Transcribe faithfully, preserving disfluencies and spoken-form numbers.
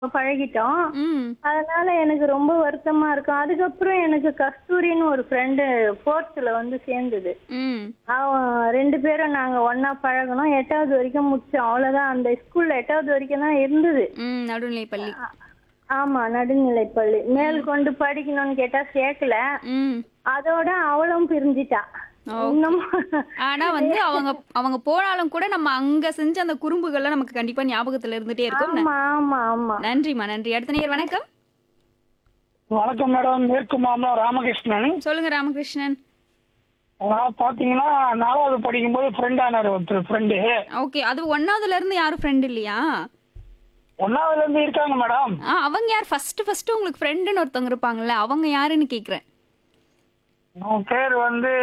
பழகிட்டோம். ம். அதனால எனக்கு ரொம்ப வருத்தமா இருக்கும். அதுக்கப்புறம் எனக்கு கஸ்தூரின்னு ஒரு ஃப்ரெண்டு ஃபோர்த்துல வந்து சேர்ந்தது. ம். அவன் ரெண்டு பேரும் நாங்க ஒண்ணா பழகுனோம். எட்டாவது வரைக்கும் முடிச்சோம். அவ்வளவுதான். அந்த ஸ்கூல்ல எட்டாவது வரைக்கும் தான் இருந்தது. ம். நடுநிலைப் பள்ளி. ஆமா, நடுநிலைப்பள்ளி. மேல் கொண்டு படிக்கணும்னு கேட்டா சேர்க்கல. ம். அதோட அவளும் பிரிஞ்சிட்டா. ஓகே. இன்னும் ஆனா வந்து அவங்க அவங்க போனாலும் கூட நம்ம அங்க செஞ்ச அந்த குறும்புகள்லாம் நமக்கு கண்டிப்பா ஞாபகத்துல இருந்துட்டே இருக்கும். ந ஆமா, ஆமா, ஆமா. நன்றிம்மா, நன்றி. அடுத்த நேயர் வணக்கம். வணக்கம் மேடம். மேற்கு மாமலம் ராமகிருஷ்ணன். சொல்லுங்க ராமகிருஷ்ணன். நான் பாத்தீங்கன்னா நாலாவது படிக்கும்போது ஃப்ரெண்ட் ஆனாரு ஒருத்தர் ஃப்ரெண்டு. ஓகே. அது ஒன்னாவதுல இருந்து யாரும் ஃப்ரெண்ட் இல்லையா? ஒன்னாவதுல இருந்து இருக்காங்க மேடம். ஆ அவங்க யார் ஃபர்ஸ்ட் ஃபர்ஸ்ட் உங்களுக்கு ஃப்ரெண்டுன்னு ஒருத்தவங்க இருப்பாங்கல்ல அவங்க யாருன்னு கேக்குறேன். அவன் பேர் வந்து